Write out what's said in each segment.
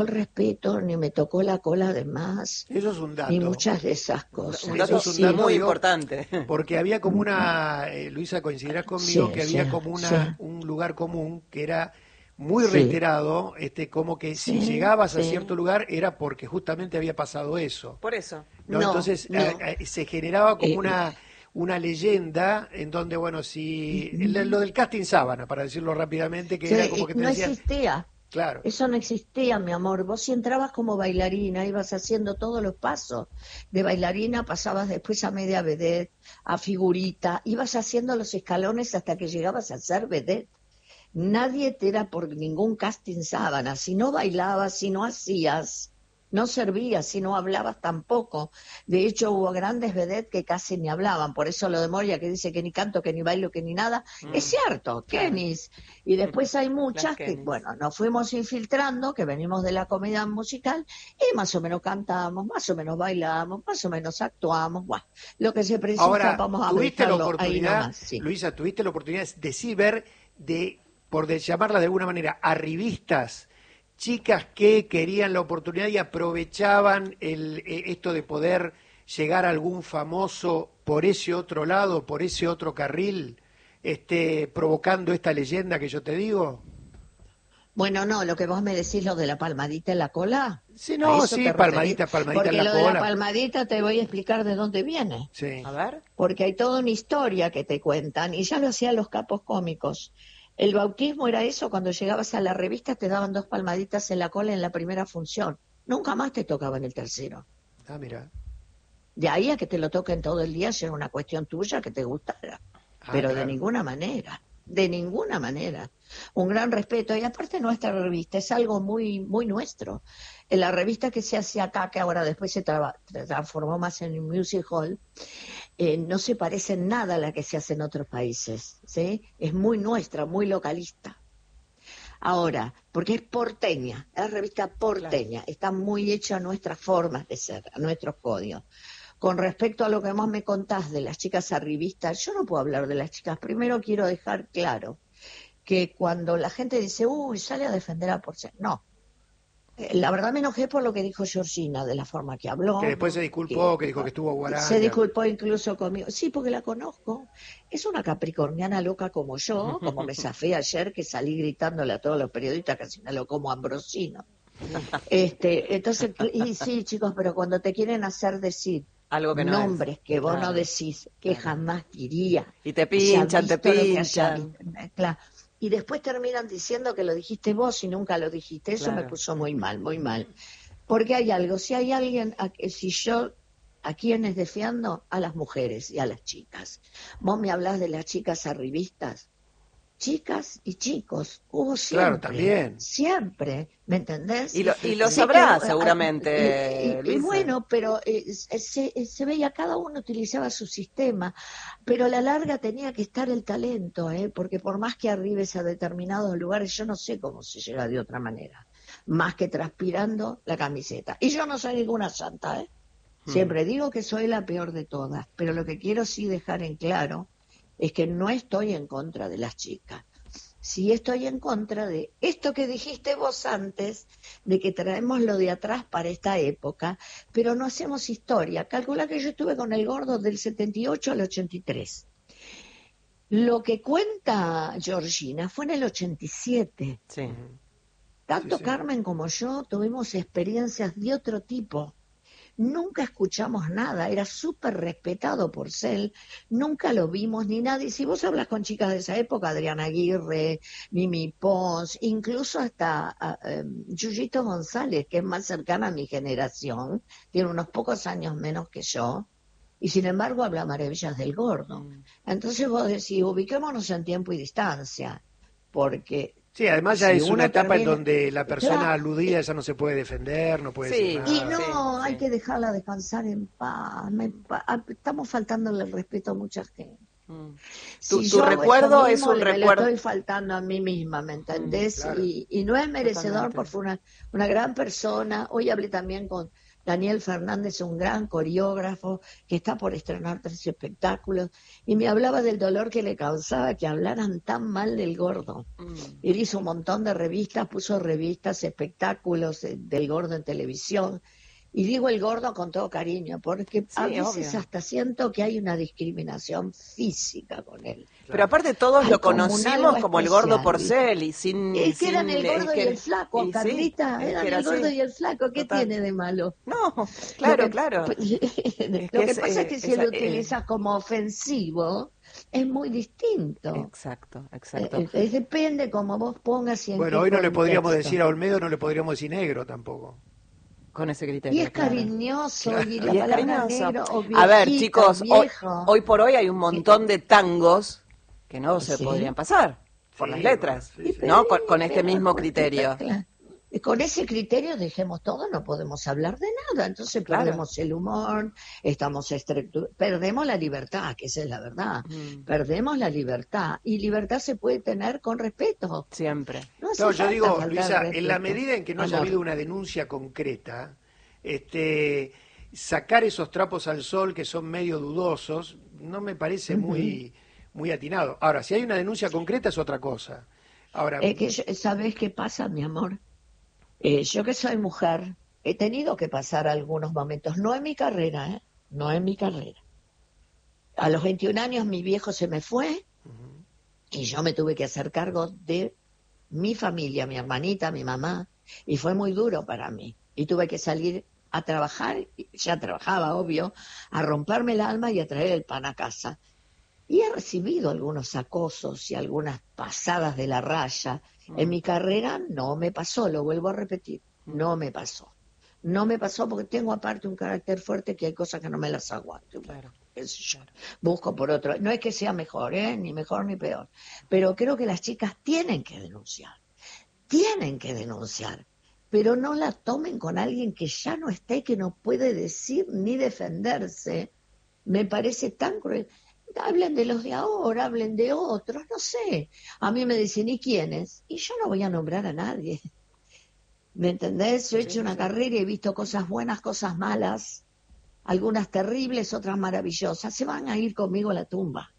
el respeto, ni me tocó la cola de más, Eso es un ni dato. muchas de esas cosas. Un dato Eso es un dato, muy digo, importante. porque había como una, Luisa, coincidirás conmigo, Sí, que sí, había como sí, un lugar común que era muy sí, reiterado, como que si sí, llegabas a cierto sí. lugar era porque justamente había pasado eso, Por eso. ¿no? No, Entonces no. se generaba como eh, una leyenda en donde, bueno, si lo mm, del casting sábana, para decirlo rápidamente, que era como sí, que te no decían, existía. claro, Eso no existía, mi amor. Vos si entrabas como bailarina, ibas haciendo todos los pasos. De bailarina pasabas después a media vedette, a figurita, ibas haciendo los escalones hasta que llegabas a ser vedette. Nadie te era por ningún casting sábana. Si no bailabas, si no hacías, no servías, si no hablabas tampoco. De hecho, hubo grandes vedettes que casi ni hablaban. Por eso lo de Moria que dice que ni canto, que ni bailo, que ni nada. Es Mm, cierto, claro. Kenis. Y después hay Las muchas que, Kennys. bueno, nos fuimos infiltrando, que venimos de la comedia musical, y más o menos cantamos, más o menos bailamos, más o menos actuamos. Bueno, lo que se precisa, ahora, vamos a tuviste la dejarlo ahí oportunidad, nomás, sí. Luisa, tuviste la oportunidad de sí ver, llamarla de alguna manera, a revistas, chicas que querían la oportunidad y aprovechaban esto de poder llegar a algún famoso por ese otro lado, por ese otro carril, provocando esta leyenda que yo te digo. Bueno, no, lo que vos me decís, lo de la palmadita en la cola, Sí, ¿a no, eso sí, te referís? palmadita, palmadita en Porque la lo de la cola. palmadita te voy a explicar de dónde viene. Sí. A ver. Porque hay toda una historia que te cuentan, y ya lo hacían los capos cómicos. El bautismo era eso, cuando llegabas a la revista te daban 2 palmaditas en la cola en la primera función. Nunca más te tocaban el tercero. Ah, mira. De ahí a que te lo toquen todo el día, si era una cuestión tuya que te gustara. Ah, Pero claro. de ninguna manera. Un gran respeto. Y aparte nuestra revista es algo muy, muy nuestro. En la revista que se hace acá, que ahora después se transformó más en un music hall, no se parece en nada a la que se hace en otros países, ¿sí? Es muy nuestra, muy localista. Ahora, porque es porteña, es revista Claro. porteña, está muy hecha a nuestras formas de ser, a nuestros códigos. Con respecto a lo que más me contás de las chicas arribistas, yo no puedo hablar de las chicas. Primero quiero dejar claro que cuando la gente dice, uy, sale a defender a Porcel, no. La verdad me enojé por lo que dijo Georgina, de la forma que Que habló, después se que disculpó, que dijo que estuvo se guaranga. disculpó incluso conmigo. Sí, porque la conozco. Es una capricorniana loca como yo, como me zafé ayer que salí gritándole a todos los periodistas que si me lo como Ambrosino. Entonces, y sí, chicos, pero cuando te quieren hacer decir Algo que no es. nombres que vos no Claro, decís, que claro. jamás diría, Y te haya pinchan, te visto lo que haya pinchan. visto, claro. Y después terminan diciendo que lo dijiste vos y nunca lo dijiste. Eso me Claro. puso muy mal, muy mal. Porque hay algo, si hay alguien, si yo, ¿a quiénes defiendo? A las mujeres y a las chicas. Vos me hablás de las chicas arribistas, chicas y chicos, hubo Claro, siempre, también. siempre, ¿me entendés? Y lo Sé que, sabrá seguramente, y Luisa. bueno, pero se veía, cada uno utilizaba su sistema, pero a la larga tenía que estar el talento, porque por más que arribes a determinados lugares, yo no sé cómo se llega de otra manera, más que transpirando la camiseta. Y yo no soy ninguna santa, ¿eh? Mm. Siempre digo que soy la peor de todas, pero lo que quiero sí dejar en claro es que no estoy en contra de las chicas. Sí estoy en contra de esto que dijiste vos antes, de que traemos lo de atrás para esta época, pero no hacemos historia. Calcula que yo estuve con el gordo del 78 al 83. Lo que cuenta Georgina fue en el 87. Sí. Ujú. Sí, Tanto sí. Carmen como yo tuvimos experiencias de otro tipo. Nunca escuchamos nada, era súper respetado por Cel, nunca lo vimos ni nadie. Si vos hablas con chicas de esa época, Adriana Aguirre, Mimi Pons, incluso hasta Yuyito González, que es más cercana a mi generación, tiene unos pocos años menos que yo, y sin embargo habla maravillas del gordo. Mm. Entonces vos decís, ubiquémonos en tiempo y distancia, porque Sí, además ya si es una uno etapa en termina... donde la persona Claro, aludida ya no se puede defender, no puede decir Sí, y nada. sí, no, hay sí. que dejarla descansar en paz. Estamos faltándole el respeto a mucha gente. Mm. Tu, Si tu yo hago esto recuerdo es mismo, un me la recuerdo. estoy faltando a mí misma, ¿me entendés? Claro. Y no es merecedor Totalmente. porque fue una gran persona. Hoy hablé también con Daniel Fernández, un gran coreógrafo que está por estrenar 3 espectáculos, y me hablaba del dolor que le causaba que hablaran tan mal del gordo. Él hizo un montón de revistas, puso revistas, espectáculos del gordo en televisión. Y digo el gordo con todo cariño, porque a veces obvio. hasta siento que hay una discriminación física con él. Pero aparte todos Hay lo como un conocimos algo como el gordo especial, Porcel sin... es que eran el sin- gordo y el flaco, y sí, Carlita, es que eran era el gordo así. y el flaco, ¿qué Total. tiene de malo? No, Lo claro, que, claro. lo Es que es, pasa es que si esa- lo utilizas como ofensivo, es muy distinto. exacto, exacto. Depende cómo vos pongas y en Bueno, qué hoy no le podríamos contexto. decir a Olmedo, no le podríamos decir negro tampoco. Con ese Y criterio, es claro. cariñoso, y la Y es palabra cariñoso. negro o A ver, viejita o chicos, hoy, viejo. hoy por hoy hay un montón de tangos que no se Sí. podrían pasar por Sí, las letras, bueno, sí, sí. ¿no? Con este mismo criterio. Con ese criterio dejemos todo, no podemos hablar de nada, entonces Claro. perdemos el humor, perdemos la libertad, que esa es la verdad, perdemos la libertad, y libertad se puede tener con respeto. Siempre. No hace No, yo falta digo, faltar Luisa, respeto. en la medida en que no haya Amor. habido una denuncia concreta, sacar esos trapos al sol que son medio dudosos, no me parece muy atinado. Ahora, si hay una denuncia concreta es otra cosa. Ahora, ¿Sabes qué pasa, mi amor? Yo que soy mujer, he tenido que pasar algunos momentos, no en mi carrera, no en mi carrera. A los 21 años mi viejo se me fue y yo me tuve que hacer cargo de mi familia, mi hermanita, mi mamá, y fue muy duro para mí. Y tuve que salir a trabajar, ya trabajaba, obvio, a romperme el alma y a traer el pan a casa. Y he recibido algunos acosos y algunas pasadas de la raya. En mi carrera no me pasó, lo vuelvo a repetir, no me pasó. No me pasó porque tengo aparte un carácter fuerte que hay cosas que no me las aguanto. Claro. Qué sé yo. Busco por otro. No es que sea mejor, ni mejor ni peor. Pero creo que las chicas tienen que denunciar. Tienen que denunciar. Pero no la tomen con alguien que ya no está y que no puede decir ni defenderse. Me parece tan cruel. Hablen de los de ahora, hablen de otros, no sé. A mí me dicen, ¿y quiénes? Y yo no voy a nombrar a nadie. ¿Me entendés? Yo he hecho una carrera y he visto cosas buenas, cosas malas, algunas terribles, otras maravillosas. Se van a ir conmigo a la tumba.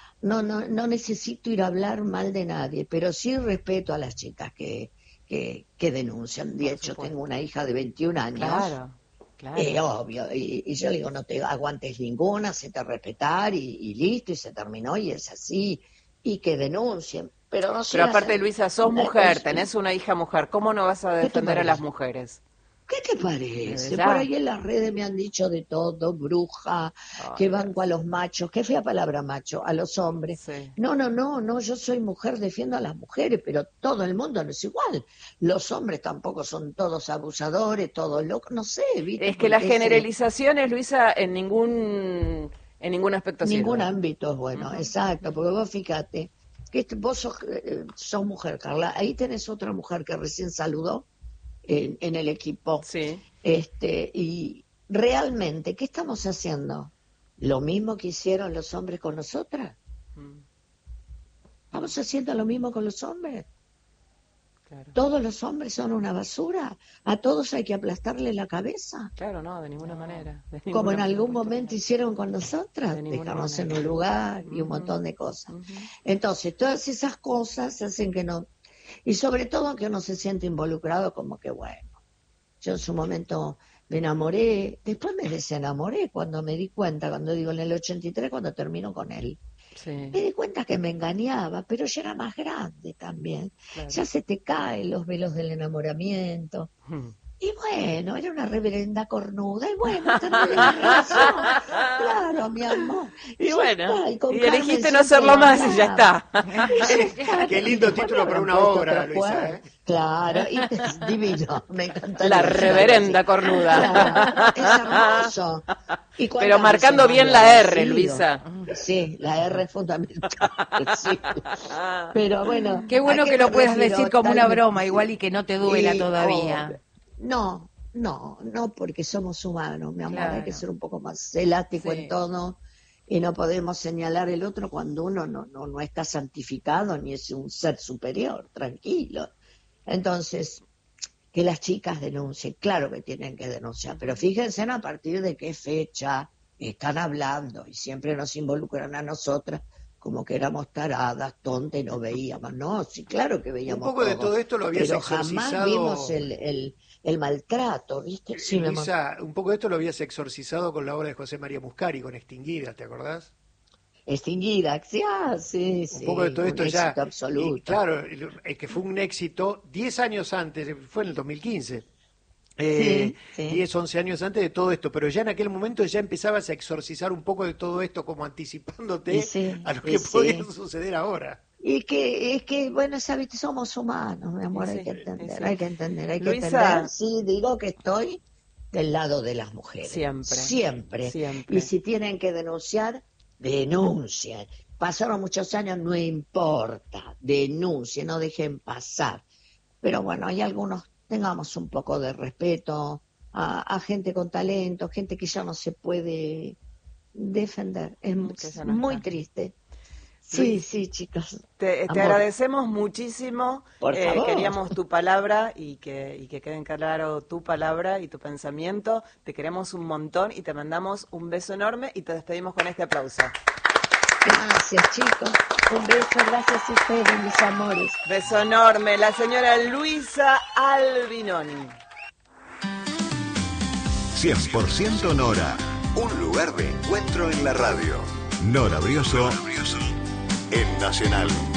No necesito ir a hablar mal de nadie, pero sí respeto a las chicas que denuncian. De hecho, tengo una hija de 21 años. Claro. Claro. Obvio, y yo le digo, no te aguantes ninguna, se te respetar y listo, y se terminó, y es así, y que denuncien. Pero no sé. Pero aparte, Luisa, sos mujer, tenés una hija mujer, ¿cómo no vas a ¿Qué te defender a las parece? mujeres? ¿Qué te parece? ¿Ya? Por ahí en las redes me han dicho de todo, bruja, que banco a los machos, qué fea palabra macho, a los hombres. Sí. No, yo soy mujer, defiendo a las mujeres, pero todo el mundo no es igual. Los hombres tampoco son todos abusadores, todos locos, no sé, ¿viste? Es que las Porque generalizaciones, Luisa, en ningún aspecto ningún sirven. ámbito es bueno, exacto, porque vos fíjate, que vos sos mujer, Carla, ahí tenés otra mujer que recién saludó en el equipo. Sí. Y realmente, ¿qué estamos haciendo? Lo mismo que hicieron los hombres con nosotras. Estamos haciendo lo mismo con los hombres. Claro. Todos los hombres son una basura. A todos hay que aplastarle la cabeza. Claro, no, de ninguna manera. De ninguna Como en manera. algún momento hicieron con nosotras, De ninguna dejarnos en manera. un lugar y un montón de cosas. Entonces, todas esas cosas hacen que no, y sobre todo que uno se siente involucrado, como que bueno, yo en su momento me enamoré, después me desenamoré cuando me di cuenta, cuando digo en el 83, cuando termino con él. Sí. Me di cuenta que me engañaba, pero ya era más grande también. Claro. Ya se te caen los velos del enamoramiento. Y bueno, era una reverenda cornuda. Y bueno, terminé la relación. Claro, mi amor. Y Ya bueno, está, con y Carmen elegiste no siempre hacerlo más y ya hablaba. está. Y ya está. Qué lindo Después título me para una habrán puesto obra, otro Luisa, cuerpo. Claro, y divino, me encantaría. La reverenda cornuda. Claro, es hermoso. ¿Y cuántas Pero marcando veces me bien habrá la R, sido? Luisa. Sí, la R es fundamental. Sí. Pero bueno. Qué bueno ¿a qué que lo me puedas refiero? decir como una Tal vez- broma, igual y que no te duela Y, todavía. no, porque somos humanos, mi amor, hay que Claro. ser un poco más elástico Sí. en todo y no podemos señalar el otro cuando uno no está santificado ni es un ser superior, tranquilo. Entonces, que las chicas denuncien. Claro que tienen que denunciar, pero fíjense a partir de qué fecha están hablando, y siempre nos involucran a nosotras como que éramos taradas, tontas y no veíamos. No, sí, claro que veíamos Un poco de todo esto lo habías pero exorcizado. jamás vimos el maltrato, ¿viste? Sí, mi amor. Luisa, un poco de esto lo habías exorcizado con la obra de José María Muscari, con Extinguida, ¿te acordás? Extinguida, sí, sí, Un poco de todo esto ya. Absoluto. Y claro, es que fue un éxito 10 años antes, fue en el 2015. 10, 11 años antes de todo esto, pero ya en aquel momento ya empezabas a exorcizar un poco de todo esto, como anticipándote a lo que podía suceder ahora. Y es que, bueno, sabes, somos humanos, mi amor, hay que entender, hay que entender. Luisa, sí, digo que estoy del lado de las mujeres. Siempre. Y si tienen que denunciar, denuncien. Pasaron muchos años, no importa, denuncien, no dejen pasar. Pero bueno, hay algunos, tengamos un poco de respeto a gente con talento, gente que ya no se puede defender. Es muy triste. Sí, chicos. Te agradecemos muchísimo. Por favor. Queríamos tu palabra y que quede en claro tu palabra y tu pensamiento. Te queremos un montón y te mandamos un beso enorme y te despedimos con este aplauso. Gracias, chicos. Un beso, gracias a ustedes, mis amores. Beso enorme. La señora Luisa Albinoni. 100% Nora. Un lugar de encuentro en la radio. Nora Brioso en Nacional.